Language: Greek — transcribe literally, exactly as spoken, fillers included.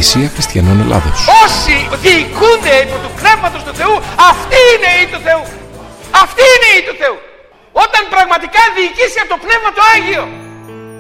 Εκκλησία Χριστιανών Ελλάδος. Όσοι διοικούνται υπό του Πνεύματος του Θεού, αυτοί είναι οι του Θεού. Αυτοί είναι οι του Θεού. Όταν πραγματικά διοικήσει από το Πνεύμα το Άγιο.